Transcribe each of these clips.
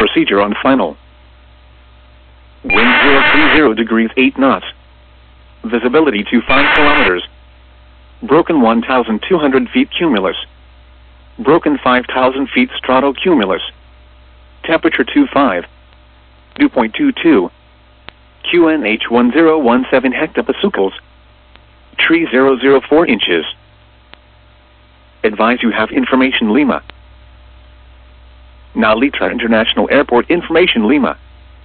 procedure on final. Wind 030 degrees 8 knots. Visibility to 5 kilometers. Broken 1,200 feet cumulus. Broken 5,000 feet stratocumulus. Temperature 25. Dew point 22. QNH 1017 hectopascals. Tree 004 inches. Advise you have information Lima. Nalitra International Airport information Lima.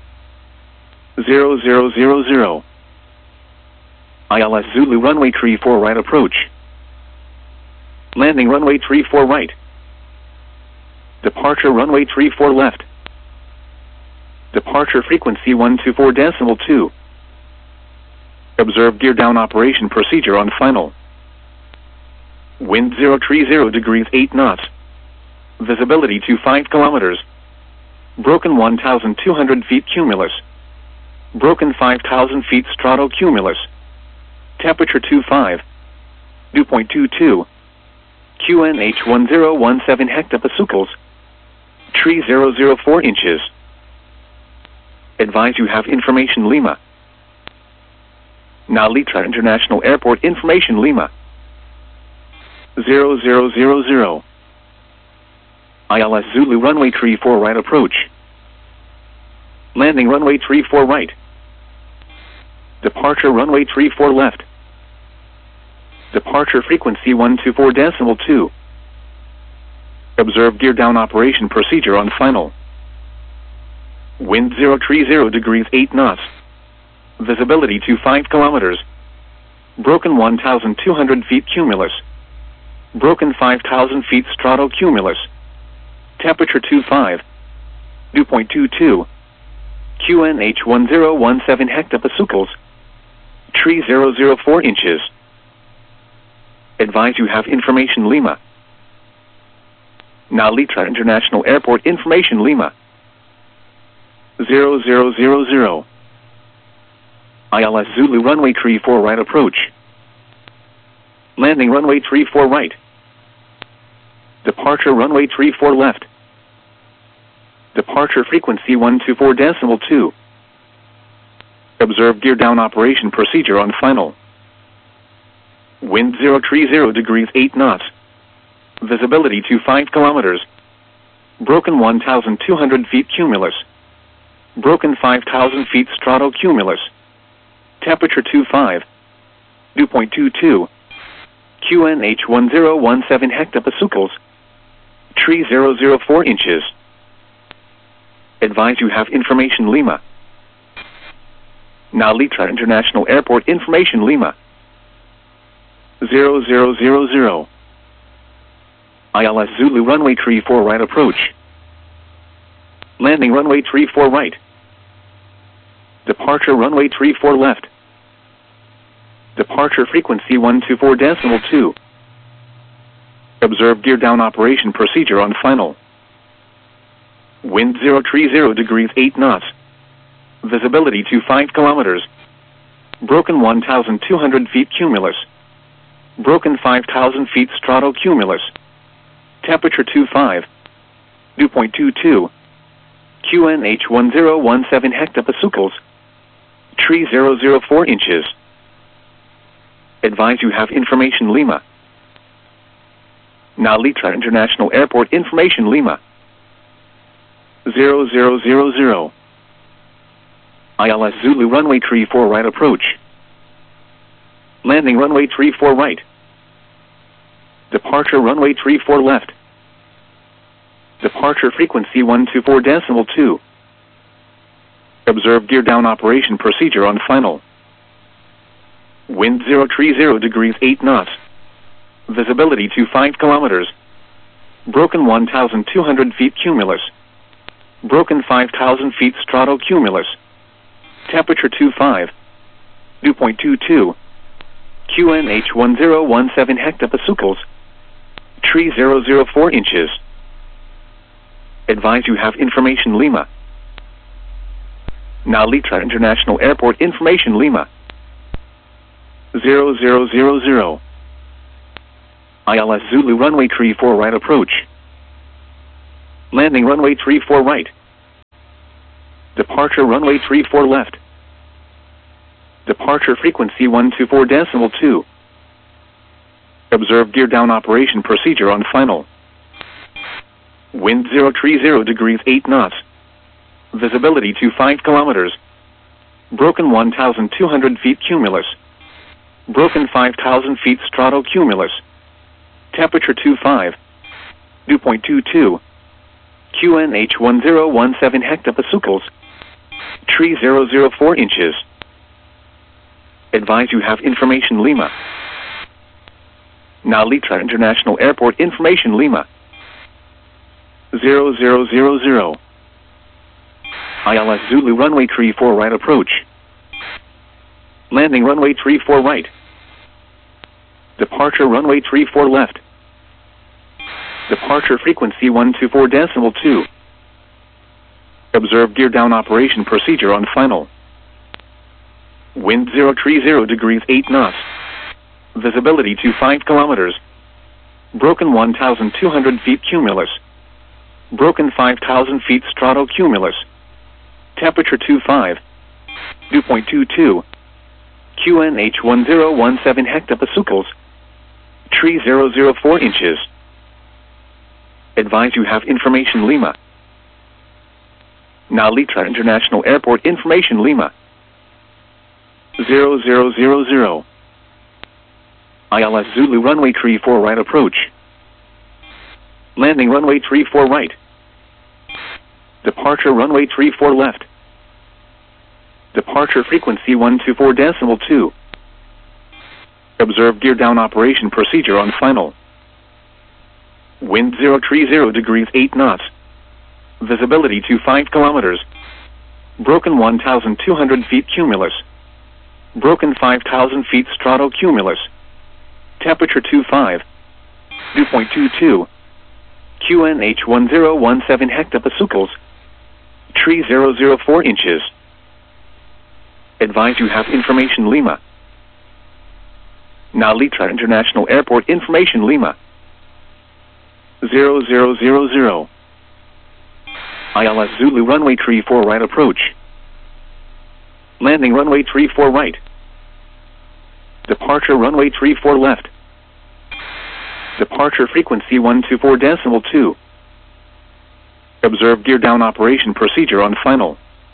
0000. ILS Zulu runway 34 right approach. Landing runway 34 right. Departure runway 34 left. Departure frequency 124.2. Observe gear down operation procedure on final. Wind 030 degrees 8 knots. Visibility to 5 kilometers. Broken 1,200 feet cumulus. Broken 5,000 feet stratocumulus. Temperature 25. Dew point 22. QNH 1017 hectopascals. Tree 004 inches. Advise you have information Lima. Nalitra International Airport information Lima. 0000. ILS Zulu runway 34 right approach. Landing runway 34 right. Departure runway 34 left. Departure frequency 124.2. Observe gear down operation procedure on final. Wind 030 degrees 8 knots. Visibility to 5 kilometers. Broken 1,200 feet cumulus. Broken 5,000 feet stratocumulus. Temperature 25. Dew point 22. QNH 1017 hectopascals. Tree 004 inches. Advise you have information Lima. Nalitra International Airport information Lima. 0000. ILS Zulu runway 34 right approach. Landing runway 34 right. Departure runway 34 left. Departure frequency 124.2. Observe gear down operation procedure on final. Wind 030 degrees 8 knots. Visibility to 5 kilometers. Broken 1,200 feet cumulus. Broken 5,000 feet stratocumulus. Temperature 25. Dew point 22. QNH 1017 hectopascals. Tree 004 inches. Advise you have information Lima. Nalitra International Airport information Lima. 0000. ILS Zulu runway 34 right approach. Landing runway 34 right. Departure runway 34 left. Departure frequency 124.2. Observe gear down operation procedure on final. Wind 030 degrees 8 knots. Visibility to 5 kilometers. Broken 1,200 feet cumulus. Broken 5,000 feet stratocumulus. Temperature 25. Dew point 22. QNH 1017 hectopascals. Tree 004 inches. Advise you have information Lima. Nalitra International Airport information Lima. 0000. ILS Zulu runway 34 right approach. Landing runway 34 right. Departure runway 34 left. Departure frequency 124.2. Observe gear down operation procedure on final. Wind 030 degrees 8 knots. Visibility to 5 kilometers. Broken 1,200 feet cumulus. Broken 5,000 feet stratocumulus. Temperature 25. Dew point 22. QNH 1017 hectopascals. Tree 004 inches. Advise you have information Lima. Nalitra International Airport information Lima. 0000. ILS Zulu runway 34 right approach. Landing runway 34 right. Departure runway 34 left. Departure frequency 124.2. Observe gear down operation procedure on final. Wind 030 degrees 8 knots. Visibility to 5 kilometers. Broken 1,200 feet cumulus. Broken 5,000 feet stratocumulus. Temperature 25. Dew point 22. QNH 1017 hectopascals. Tree 004 inches. Advise you have information Lima. Now Litra International Airport information Lima. 0000. ILS Zulu runway 34 right approach. Landing runway 34 right. Departure runway 34 left. Departure frequency 124.2. Observe gear down operation procedure on final. Wind 030 degrees 8 knots. Visibility to 5 kilometers. Broken 1,200 feet cumulus. Broken 5,000 feet stratocumulus. Temperature 25. Dew point 22. QNH 1017 hectopascals. Tree 004 inches. Advise you have information Lima. Now Litra International Airport information Lima. 0000. ILS Zulu runway 34 right approach. Landing runway 34 right. Departure runway 34 left. Departure frequency 124.2. Observe gear down operation procedure on final. Wind 030 degrees 8 knots. Visibility to 5 kilometers. Broken 1,200 feet cumulus. Broken 5,000 feet stratocumulus. Temperature 25. Dew point 22. QNH 1017 hectopascals. Tree 004 inches. Advise you have information Lima. Now Litra International Airport information Lima. 0000. ILS Zulu runway 34 right approach. Landing runway 34 right. Departure runway 34 left. Departure frequency 124.2. Observe gear down operation procedure on final.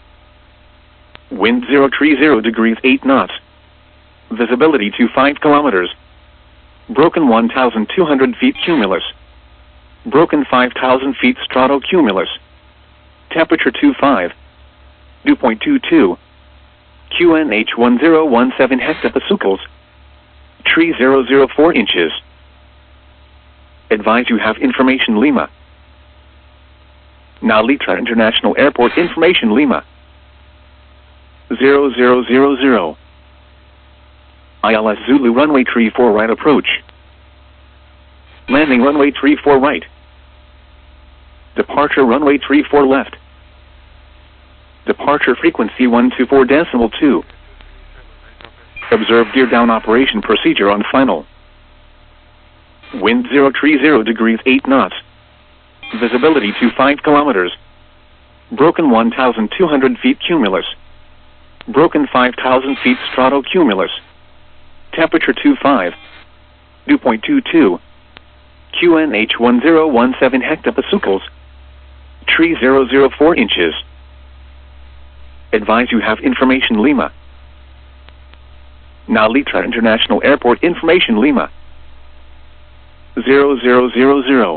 Wind 030 degrees 8 knots. Visibility to 5 kilometers. Broken 1,200 feet cumulus. Broken 5,000 feet stratocumulus. Temperature 25. Dew point 22. QNH 1017 hectopascals. Tree 004 inches. Advise you have information Lima. Now Litra International Airport information Lima. 0000. ILS Zulu runway 34 right approach. Landing runway 34 right. Departure runway 34 left. Departure frequency 124.2. Observe gear down operation procedure on final. Wind 030 degrees 8 knots. Visibility to 5 kilometers. Broken 1,200 feet cumulus. Broken 5,000 feet stratocumulus. Temperature 25. Dew point 22. QNH 1017 hectopascals. Tree 004 inches. Advise you have information Lima. Now Litra International Airport information Lima. 0000.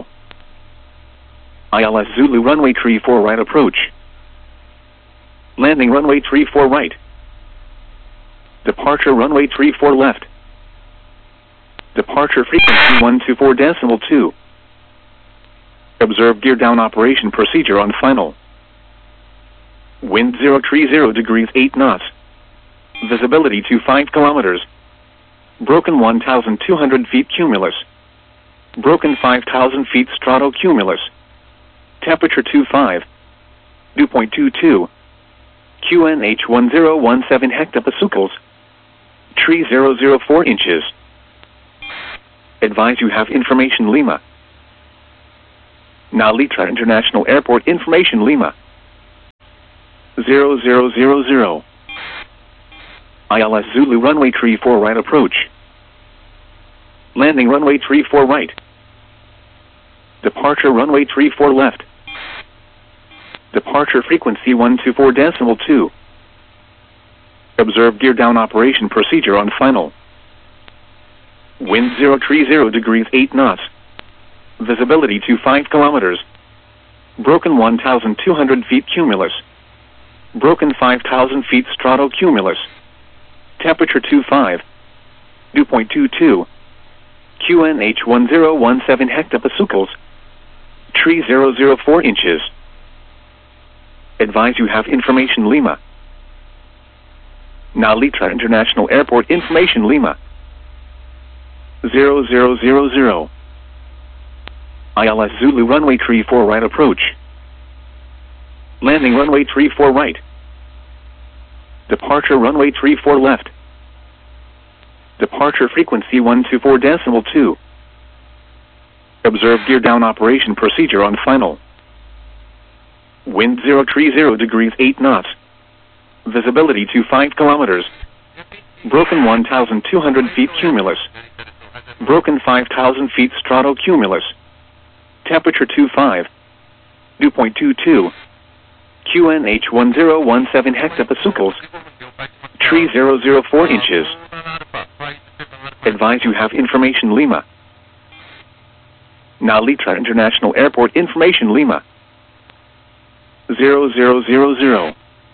ILS Zulu runway 34 right approach. Landing runway 34 right. Departure runway 34 left. Departure frequency 124.2. Observe gear down operation procedure on final. Wind 030 degrees 8 knots. Visibility to 5 kilometers. Broken 1,200 feet cumulus. Broken 5,000 feet stratocumulus. Temperature 25. Dew point 22. QNH 1017 hectopascals. Tree 004 inches. Advise you have information Lima. Now Litra International Airport information Lima. 0000. ILS Zulu runway 34 right approach. Landing runway 34 right. Departure runway 34 left. Departure frequency 124.2. Observe gear down operation procedure on final. Wind 030 degrees 8 knots. Visibility to 5 kilometers. Broken 1,200 feet cumulus. Broken 5,000 feet stratocumulus. Temperature 25. Dew point 22. QNH 1017 hectopascals. Tree 004 inches. Advise you have information Lima. Nalitra International Airport information Lima. 0000. ILS Zulu runway 34 right approach. Landing runway 34 right. Departure runway 34 left. Departure frequency 124.2. Observe gear down operation procedure on final. Wind 030 degrees 8 knots. Visibility to 5 kilometers. Broken 1,200 feet cumulus. Broken 5,000 feet stratocumulus. Temperature 25. Dew point 22. QNH 1017 hectopascals. Tree 004 inches. Advise you have information Lima. Nalitra International Airport information Lima. 0000.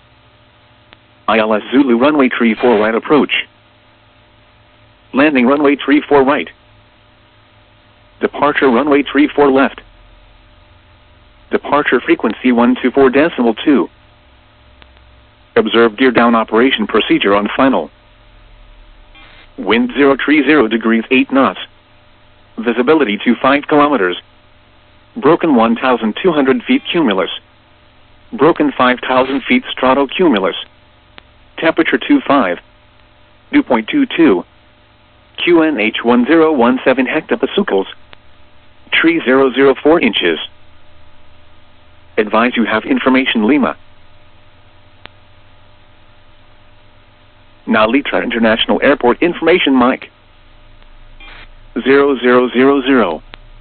ILS Zulu runway 34 right approach. Landing runway 34 right. Departure runway 34 left. Departure frequency 124.2. Observe gear down operation procedure on final. Wind 030 degrees 8 knots. Visibility to 5 kilometers. Broken 1,200 feet cumulus. Broken 5,000 feet stratocumulus. Temperature 25. Dew point 22. QNH 1017 hectopascals. Tree 004 inches. Advise you have information Lima. Nalitra International Airport information Mike. 0000.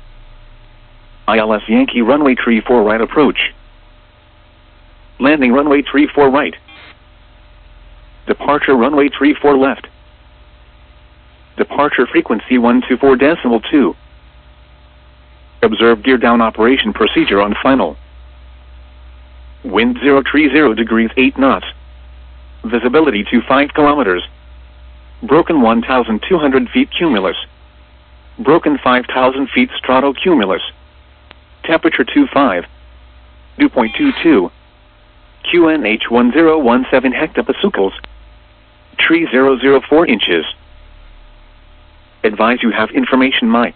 ILS Yankee runway 34 right approach. Landing runway 34 right. Departure runway 34 left. Departure frequency 124.2. Observe gear down operation procedure on final. Wind 030 degrees 8 knots. Visibility to 5 kilometers. Broken 1,200 feet cumulus. Broken 5,000 feet stratocumulus. Temperature 25. Dew point 22. QNH 1017 hectopascals. Tree 004 inches. Advise you have information Mike.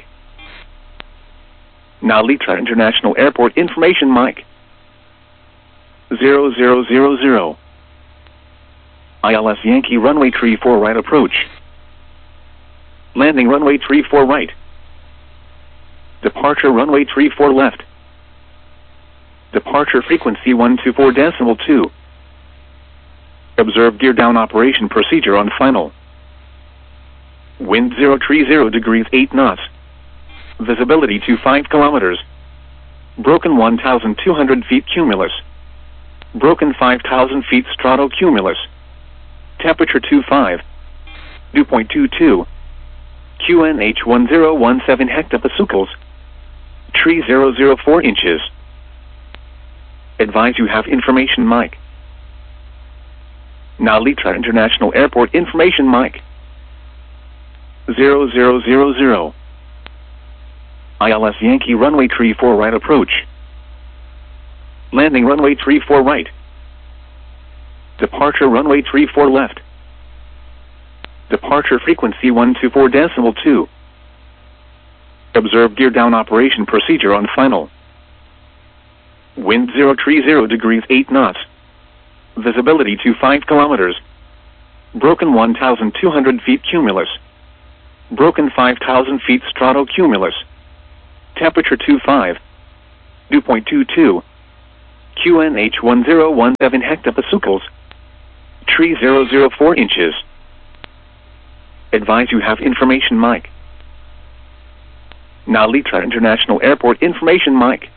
Nalitra International Airport information Mike. 0000. ILS Yankee runway 34 right approach. Landing runway 34 right. Departure runway 34 left. Departure frequency 124.2. Observe gear down operation procedure on final. Wind 030 degrees 8 knots. Visibility to 5 kilometers. Broken 1,200 feet cumulus. Broken 5,000 feet stratocumulus. Temperature 25. Dew point 22. QNH 1017 hectopascals. Tree 004 inches. Advise you have information Mike. Nalitra International Airport information Mike. 0000. ILS Yankee runway 34 right approach. Landing runway 34 right. Departure runway 34 left. Departure frequency 124.2. Observe gear down operation procedure on final. Wind 030 degrees 8 knots. Visibility to 5 kilometers. Broken 1,200 feet cumulus. Broken 5,000 feet stratocumulus. Temperature 25. Dew point 22. QNH 1017 hectopascals. Tree 004 inches. Advise you have information mic. Nalita International Airport information mic.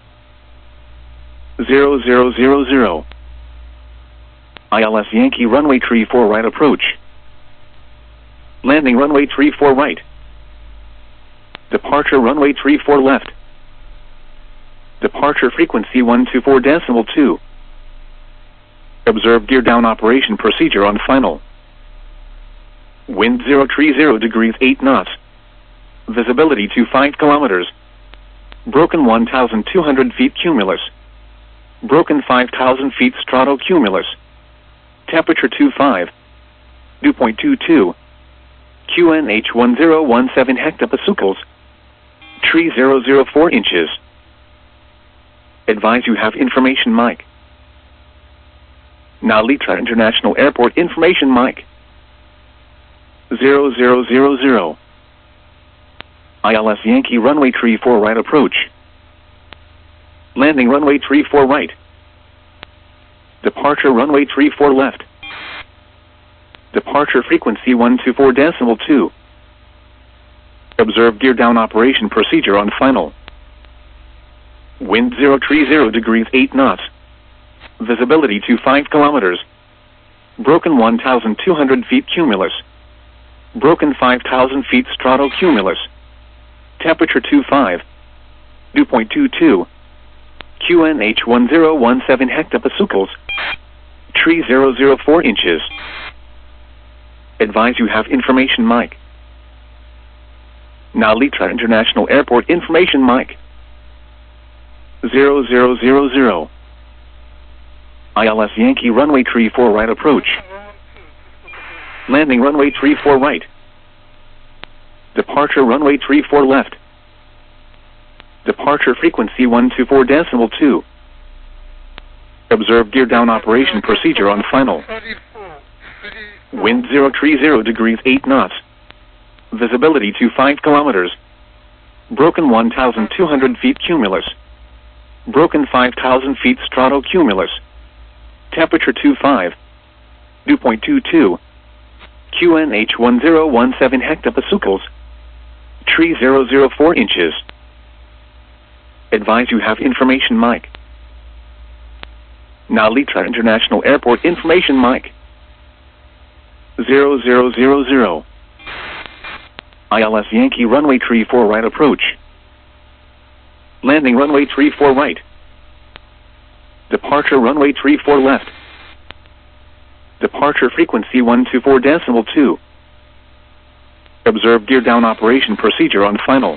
0000. ILS Yankee runway 34 right approach. Landing runway 34 right. Departure runway 34 left. Departure frequency 124.2. Observe gear down operation procedure on final. Wind 030 degrees 8 knots. Visibility to 5 kilometers. Broken 1,200 feet cumulus. Broken 5,000 feet stratocumulus. Temperature 25. Dew point 22. QNH 1017 hectopascals. Tree 004 inches. Advise you have information mic. Nalita International Airport information mic. 0000. ILS Yankee runway 34 right approach. Landing runway 34 right. Departure runway 34 left. Departure frequency 124.2. Observe gear down operation procedure on final. Wind 030 degrees 8 knots. Visibility to 5 kilometers. Broken 1,200 feet cumulus. Broken 5,000 feet stratocumulus. Temperature 25. Dew point 22. QNH 1017 hectopascals. Tree 004 inches. Advise you have information mic. Nalita International Airport information mic. 0000. ILS Yankee runway 34 right approach. Landing runway 34 right. Departure runway 34 left. Departure frequency 124.2. Observe gear down operation procedure on final. Wind 030 degrees 8 knots. Visibility to 5 kilometers. Broken 1,200 feet cumulus. Broken 5,000 feet stratocumulus. Temperature 25. Dew point 22. QNH 1017 hectopascals. Tree 004 inches. Advise you have information mic. Nalita International Airport information mic. 0000. ILS Yankee runway 34 right approach. Landing runway 34 right. Departure runway 34 left. Departure frequency 124.2. Observe gear down operation procedure on final.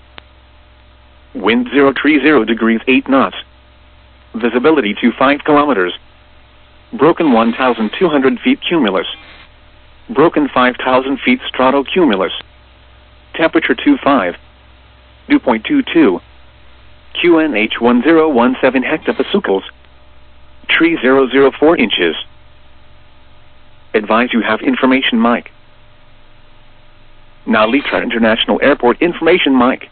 Wind 030 degrees 8 knots. Visibility to 5 kilometers. Broken 1,200 feet cumulus. Broken 5,000 feet stratocumulus. Temperature 25. Dew point 22. QNH 1017 hectopascals. Tree 004 inches. Advise you have information mic. Nalita International Airport information mic.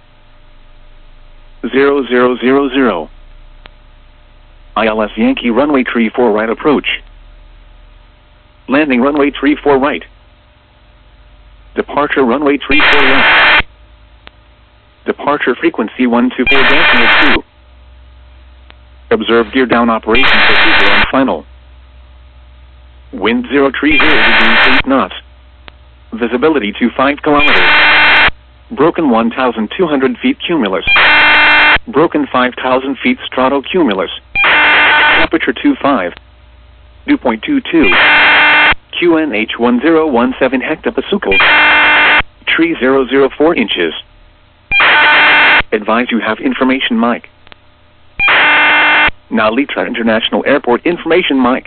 0000. ILS Yankee runway 34 right approach. Landing runway 34 right. Departure runway 34 left. Departure frequency 124.2. Observe gear down operation procedure on final. Wind 030 degrees 8 knots. Visibility to 5 kilometers. Broken 1,200 feet cumulus. Broken 5,000 feet stratocumulus. Temperature 25. Dew point 22. QNH 1017 hectopascals. Tree 004 inches. Advise you have information mic. Nalita International Airport information mic.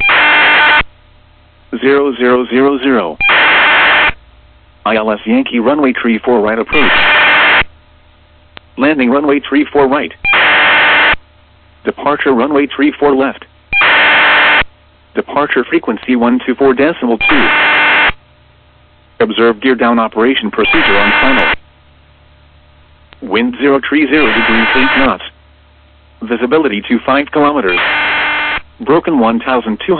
0000. ILS Yankee runway 34 right approach. Landing runway 34 right. Departure runway 34 left. Departure frequency 124.2. Observe gear down operation procedure on final. Wind 030 degrees 8 knots. Visibility to 5 kilometers. Broken 1,200